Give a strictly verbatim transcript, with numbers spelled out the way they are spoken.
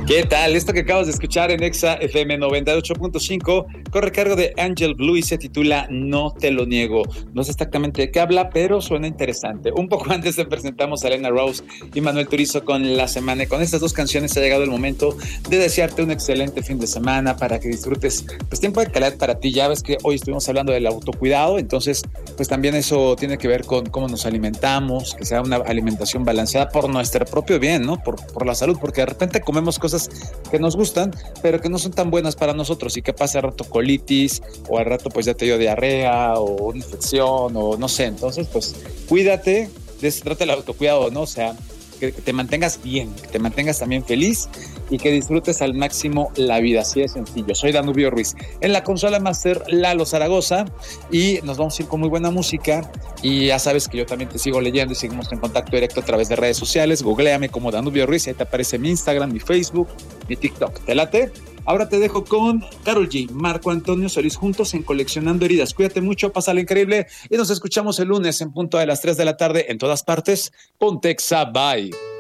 ¿Qué tal? Esto que acabas de escuchar en Exa F M noventa y ocho punto cinco corre cargo de Angel Blue y se titula No te lo niego. No sé exactamente de qué habla, pero suena interesante. Un poco antes te presentamos a Elena Rose y Manuel Turizo con La Semana. Y con estas dos canciones ha llegado el momento de desearte un excelente fin de semana para que disfrutes pues tiempo de calidad para ti. Ya ves que hoy estuvimos hablando del autocuidado, entonces pues también eso tiene que ver con cómo nos alimentamos, que sea una alimentación balanceada por nuestro propio bien, ¿no? Por, por la salud, porque de repente comemos cosas que nos gustan, pero que no son tan buenas para nosotros y que pasa al rato colitis o al rato pues ya te dio diarrea o una infección o no sé. Entonces pues cuídate, de eso trata el autocuidado, ¿no? O sea, que, que te mantengas bien, que te mantengas también feliz y que disfrutes al máximo la vida, así de sencillo. Soy Danubio Ruiz, en la consola master Lalo Zaragoza, y nos vamos a ir con muy buena música. Y ya sabes que yo también te sigo leyendo y seguimos en contacto directo a través de redes sociales. Googléame como Danubio Ruiz y ahí te aparece mi Instagram, mi Facebook, mi TikTok. ¿Te late? Ahora te dejo con Karol G, Marco Antonio Solís, juntos en Coleccionando Heridas. Cuídate mucho, pásala increíble y nos escuchamos el lunes en punto de las tres de la tarde en todas partes. Ponte Exa, bye.